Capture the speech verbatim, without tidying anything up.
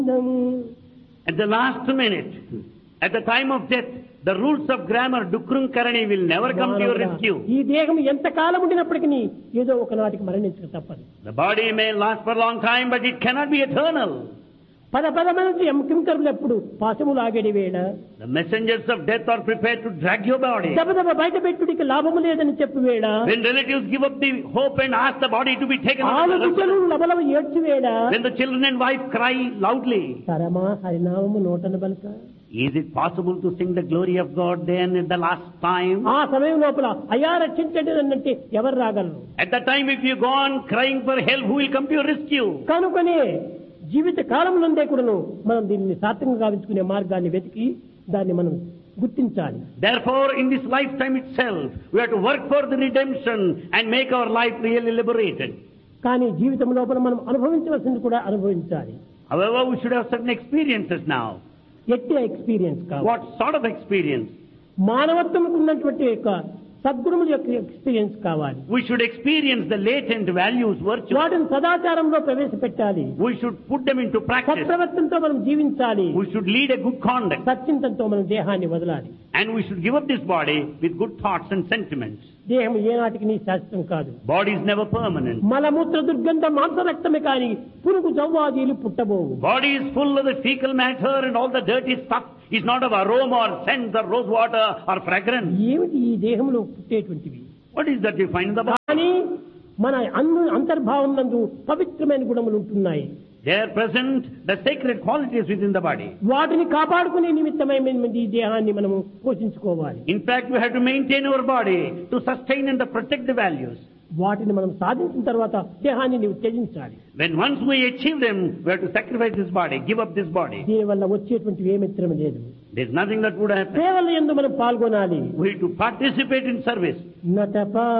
At the last minute, at the time of death, the rules of grammar, Dukrum Karani, will never come to your rescue. ఈ దేహం ఎంత కాలం ఉండినప్పటికీ ఏదో ఒకనాటికి మరణించక తప్పదు. The body may last for a long time, but it cannot be eternal. పద పదమంది కింకరులు ఎప్పుడు పాశములు ఆగడి వేళ The messengers of death are prepared to drag your body. దబదబ బయట పెట్టుడికి లాభము లేదని చెప్పి వేళ When relatives give up the hope and ask the body to be taken ఆలు out, బిడ్డలు లబలవ ఏడ్చి వేళ when the children and wife cry loudly, తరమా హరినామము నోటన బలక is it possible to sing the glory of God then at the last time? ఆ సమయం లోపల అయ్యా రక్షించండి అన్నంటే ఎవరు రాగలరు? At that time, if you go on crying for help, who will come to your rescue? కనుకనే జీవిత కాలంలోనే కూడాను మనం దీన్ని సార్థకంగా గావించుకునే మార్గాన్ని వెతికి దాన్ని మనం గుర్తించాలి. Therefore, in this lifetime itself, we have to work for the redemption and make our life really liberated. కానీ జీవితం లోపల మనం అనుభవించవలసింది కూడా అనుభవించాలి. However, we should have certain experiences now. ఎట్టి ఎక్స్పీరియన్స్ కావాలి. What sort of experience? మానవత్వంకు ఉన్నటువంటి యొక్క సద్గుణముల యొక్క ఎక్స్పీరియన్స్ కావాలి. We should experience the latent values, virtues. వాటిని సదాచారంలో ప్రవేశపెట్టాలి. We should put them into practice. సత్ప్రవర్తనతో మనం జీవించాలి. We should lead a good conduct. సత్చింతనతో మనం దేహాన్ని వదలాలి. And we should give up this body with good thoughts and sentiments. దేహం ఏనాటికి నీ శాశ్వతం కాదు. Body is never permanent. మలమూత్ర దుర్గంధ మాంస రక్తమే కాని పురుగు జవ్వాదీలు పుట్టబోవు. Body is full of the fecal matter and all the dirty stuff is not of aroma or scent or rose water or fragrance. ఏమిటి ఈ దేహంలో పుట్టేటువంటివి? What is that you find in the body? కానీ మన అన్ని అంతర్భావం నందు పవిత్రమైన గుణములు ఉంటున్నాయి. They are present, the sacred qualities within the body. వాటిని కాపాడుకునే నిమిత్తమై ఈ దేహాన్ని మనము పోషించుకోవాలి. In fact, we have to maintain our body to sustain and to protect the values. వాటిని మనం సాధించిన తర్వాత దేహాన్ని నీవు త్యజించాలి. When once we achieve them, we have to sacrifice this body, give up this body. దీని వల్ల వచ్చేటువంటి ఏ మిత్రము లేదు. There is nothing that would happen. సేవల యందు మనం పాల్గొనాలి. We have to participate in service. నటపా